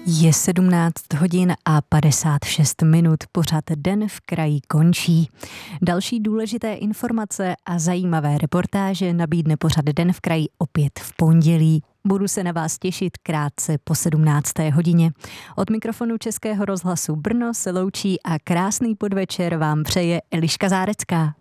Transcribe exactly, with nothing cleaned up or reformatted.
Je sedmnáct hodin a padesát šest minut, pořad Den v kraji končí. Další důležité informace a zajímavé reportáže nabídne pořad Den v kraji opět v pondělí. Budu se na vás těšit krátce po sedmnácté hodině. Od mikrofonu Českého rozhlasu Brno se loučí a krásný podvečer vám přeje Eliška Zárecká.